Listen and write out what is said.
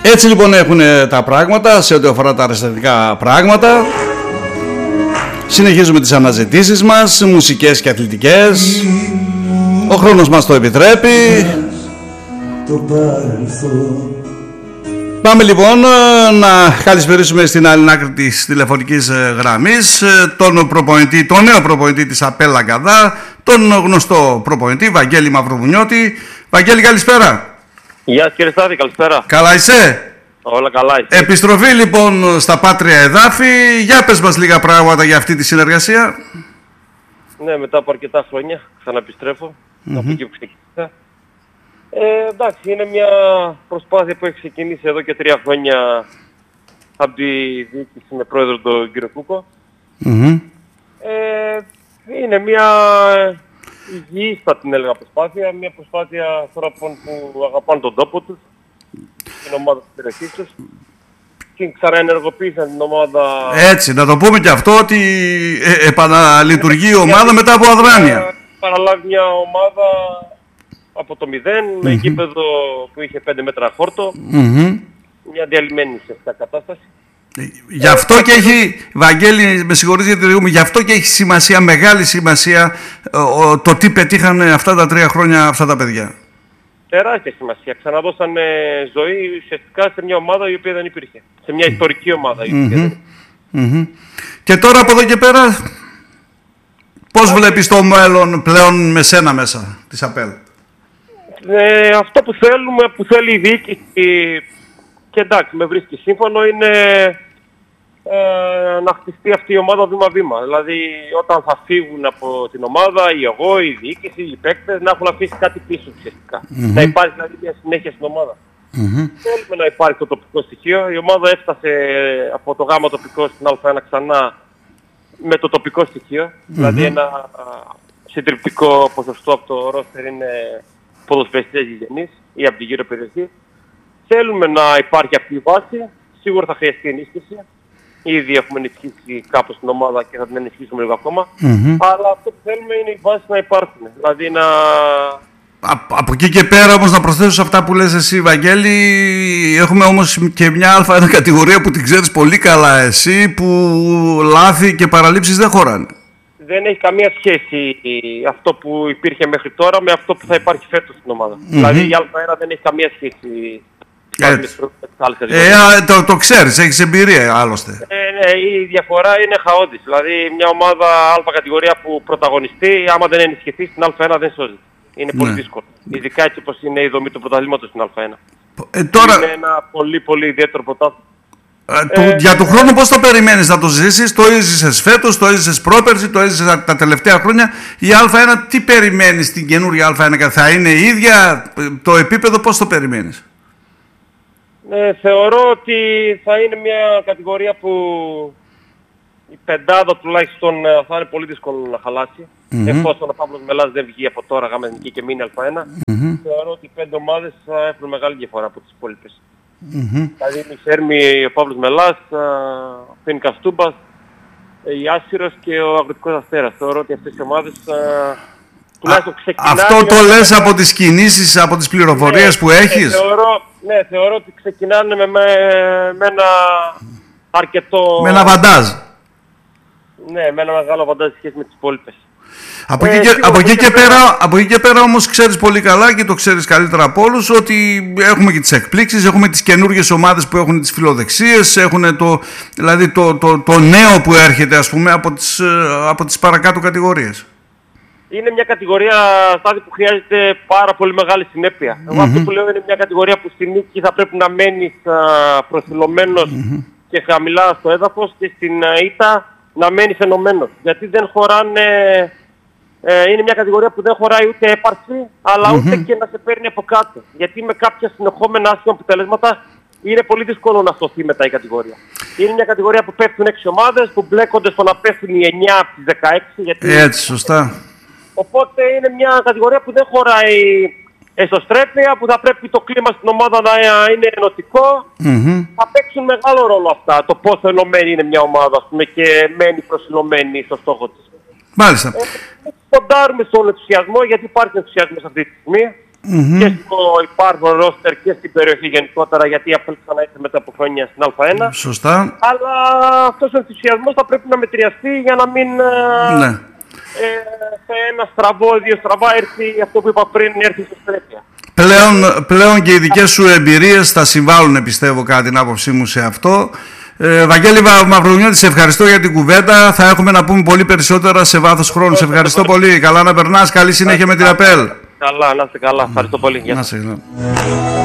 Έτσι λοιπόν έχουν τα πράγματα σε ό,τι αφορά τα αριστερικά πράγματα. Συνεχίζουμε τις αναζητήσεις μας, μουσικές και αθλητικές. Ο χρόνος μας το επιτρέπει. Πάμε λοιπόν να καλησπερίσουμε στην άλλη άκρη της τηλεφωνικής γραμμής τον προπονητή, τον νέο προπονητή της ΑΠΕΛ Αγκαδά, τον γνωστό προπονητή Βαγγέλη Μαυροβουνιώτη. Βαγγέλη, καλησπέρα. Γεια σας κύριε Στάδη, καλησπέρα. Καλά είσαι? Όλα καλά είσαι? Επιστροφή λοιπόν στα πάτρια εδάφη. Για πες μας λίγα πράγματα για αυτή τη συνεργασία. Ναι, μετά από αρκετά χρόνια ξαναεπιστρέφω από εκεί που ξεκίνησα. Εντάξει, είναι μια προσπάθεια που έχει ξεκινήσει εδώ και 3 χρόνια από τη διοίκηση με πρόεδρο τον κύριο Κούκο. Είναι μια υγιής, θα την έλεγα, προσπάθεια. Μια προσπάθεια ανθρώπων που αγαπάνε τον τόπο τους, την ομάδα της περιοχής τους, και ξαναενεργοποίησαν την ομάδα. Έτσι, να το πούμε και αυτό, ότι επαναλειτουργεί η ομάδα μετά από αδράνεια. Παραλάβει μια ομάδα από το 0, με γήπεδο που είχε 5 μέτρα χόρτο, μια διαλυμένη σε αυτά κατάσταση. Γι' αυτό και έχει, Βαγγέλη, με συγχωρείς γιατί το γι' αυτό και έχει σημασία, μεγάλη σημασία, το τι πετύχανε αυτά τα 3 χρόνια αυτά τα παιδιά. Τεράστια σημασία. Ξαναδώσανε ζωή ουσιαστικά σε μια ομάδα η οποία δεν υπήρχε. Σε μια ιστορική ομάδα η οποία δεν υπήρχε. Και τώρα από εδώ και πέρα, πώς βλέπεις το μέλλον πλέον με σένα μέσα της ΑΠΕΛ? Αυτό που θέλουμε, που θέλει η διοίκηση, και εντάξει με βρίσκει σύμφωνο, είναι να χτιστεί αυτή η ομάδα βήμα-βήμα. Δηλαδή όταν θα φύγουν από την ομάδα, ή εγώ, η διοίκηση, οι παίκτες, να έχουν αφήσει κάτι πίσω ουσιαστικά. Να υπάρχει δηλαδή μια συνέχεια στην ομάδα. Θέλουμε να υπάρχει το τοπικό στοιχείο. Η ομάδα έφτασε από το γάμα τοπικό στην Α1 ξανά με το τοπικό στοιχείο. Δηλαδή ένα συντριπτικό ποσοστό από το ρόστερ είναι ποδοσφαιριστές γηγενείς ή από την γύρω περιοχή. Θέλουμε να υπάρχει αυτή η βάση. Σίγουρα θα χρειαστεί ενίσχυση. Ήδη έχουμε ενισχύσει κάπως την ομάδα και θα την ενισχύσουμε λίγο ακόμα. Αλλά αυτό που θέλουμε είναι η βάση να υπάρχουν. Δηλαδή να... Από εκεί και πέρα όμως να προσθέσω σε αυτά που λες εσύ, Βαγγέλη, έχουμε όμως και μια Α1 κατηγορία που την ξέρεις πολύ καλά εσύ, που λάθη και παραλήψεις δεν χωράνε. Δεν έχει καμία σχέση αυτό που υπήρχε μέχρι τώρα με αυτό που θα υπάρχει φέτος στην ομάδα. Δηλαδή η Α1 δεν έχει καμία σχέση. Το ξέρεις, έχεις εμπειρία άλλωστε. Ναι, η διαφορά είναι χαόδης. Δηλαδή μια ομάδα Α κατηγορία που πρωταγωνιστεί, άμα δεν ενισχυθεί στην Α1 δεν σώζει. Είναι πολύ δύσκολο. Ειδικά έτσι όπως είναι η δομή του πρωταθλήματος στην Α1. Τώρα... Είναι ένα πολύ ιδιαίτερο πρωτάθλημα. Για του χρόνου πώς το περιμένεις να το ζήσεις? Το έζησες φέτος, το έζησες πρόπερση, το έζησες τα τελευταία χρόνια. Η Α1 τι περιμένεις στην καινούργια Α1? Θα είναι η ίδια το επίπεδο? Πώς το περιμένεις? Θεωρώ ότι θα είναι μια κατηγορία που η πεντάδα τουλάχιστον θα είναι πολύ δύσκολο να χαλάσει. Εφόσον ο Παύλος Μελάς δεν βγει από τώρα γάμα εθνική και μείνει Α1, θεωρώ ότι οι 5 ομάδες θα έχουν μεγάλη διαφορά από τις υπόλοιπες. Δηλαδή η Σέρμη, ο Παύλος Μελάς, ο Φίνικας Τούμπας, η Άσυρος και ο Αγροτικός Αστέρας. Θεωρώ ότι αυτές οι ομάδες τουλάχιστον ξεκινάνε... Αυτό το λες από τις κινήσεις, από τις πληροφορίες που έχεις? Θεωρώ ότι ξεκινάνε με ένα αρκετό... Με ένα βαντάζ. Ναι, με ένα μεγάλο βαντάζ σχέση με τις υπόλοιπες. Από εκεί και πέρα όμως ξέρεις πολύ καλά και το ξέρεις καλύτερα από όλους ότι έχουμε και τις εκπλήξεις, έχουμε τις καινούργιες ομάδες που έχουν τις φιλοδεξίες, έχουν το νέο που έρχεται ας πούμε από τις παρακάτω κατηγορίες. Είναι μια κατηγορία, Στάδη, που χρειάζεται πάρα πολύ μεγάλη συνέπεια. Εγώ αυτό που λέω είναι μια κατηγορία που στη νίκη θα πρέπει να μένεις προσιλωμένος και χαμηλά στο έδαφος και στην ήττα να μένεις ενωμένος. Γιατί δεν χωράνε... είναι μια κατηγορία που δεν χωράει ούτε έπαρση, αλλά ούτε και να σε παίρνει από κάτω. Γιατί με κάποια συνεχόμενα άσχημα αποτελέσματα είναι πολύ δύσκολο να σωθεί μετά η κατηγορία. Είναι μια κατηγορία που πέφτουν 6 ομάδες, που μπλέκονται στο να πέφτουν οι 9 από τις 16. Γιατί... Έτσι, σωστά. Οπότε είναι μια κατηγορία που δεν χωράει εσωστρέπεια, που θα πρέπει το κλίμα στην ομάδα να είναι ενωτικό. Θα παίξουν μεγάλο ρόλο αυτά, το πόσο ενωμένη είναι μια ομάδα, ας πούμε, και μένει προσιλωμένη στο στόχο της. Μάλιστα. Ποντάρουμε στον ενθουσιασμό, γιατί υπάρχει ενθουσιασμός αυτή τη στιγμή. και στο υπάρχον ρόστερ και στην περιοχή γενικότερα, γιατί η ΑΠΕΛ ξαναήρθε μετά από χρόνια στην Α1. Σωστά. Αλλά αυτός ο ενθουσιασμός θα πρέπει να μετριαστεί για να μην σε ένα στραβό, δύο στραβά έρθει αυτό που είπα πριν, έρθει σε στρέφεια. Πλέον και οι δικές σου εμπειρίες θα συμβάλλουν, πιστεύω, κατά την άποψή μου, σε αυτό. Βαγγέλη Μαυρογιώτη, σε ευχαριστώ για την κουβέντα. Θα έχουμε να πούμε πολύ περισσότερα σε βάθος χρόνου. Σε ευχαριστώ πολύ. Καλά να περνάς. Καλή συνέχεια με την ΑΠΕΛ. Καλά, να είστε καλά. Ευχαριστώ πολύ. Να είστε καλά.